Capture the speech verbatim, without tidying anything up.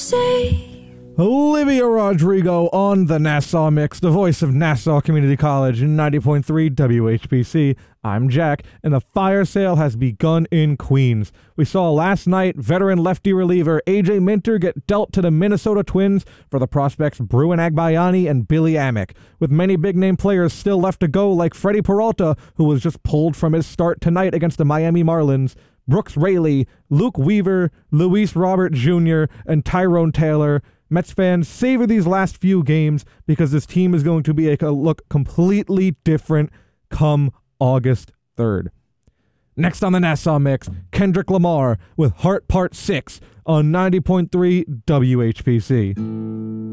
say. Olivia Rodrigo on the Nassau Mix, the voice of Nassau Community College, ninety point three W H P C. I'm Jack, and the fire sale has begun in Queens. We saw last night veteran lefty reliever A J Minter get dealt to the Minnesota Twins for the prospects Bruin Agbayani and Billy Amick, with many big-name players still left to go, like Freddie Peralta, who was just pulled from his start tonight against the Miami Marlins, Brooks Raley, Luke Weaver, Luis Robert Junior, and Tyrone Taylor. Mets fans, savor these last few games because this team is going to be a look completely different come August third. Next on the Nassau Mix, Kendrick Lamar with Heart Part six on ninety point three W H P C.